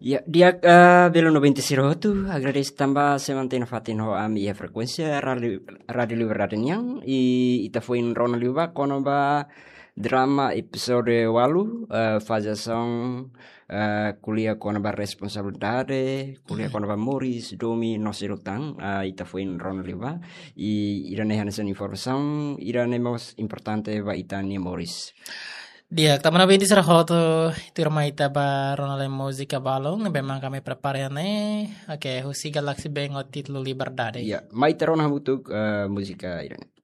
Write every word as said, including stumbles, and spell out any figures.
Ya, dia uh, bello noventa tu agradeço também se mantém fatino a minha frequência radio radio liberdade yang e ita foi em Rona Liva quando ba drama episode walu uh, fazação uh, kuliah quando ba responsabilidade kuliah quando ba Morris domi noserutang uh, ita foi em Rona Liva e irane hanesan informação irane most importante ba itani Morris. Dia, tamana benti serah hoto turma ita ba Ronald Música balong, memang kami preparane, oke, husi galaxy bengot titlu liberdade. Ya, mai terona butuk uh, musika irane.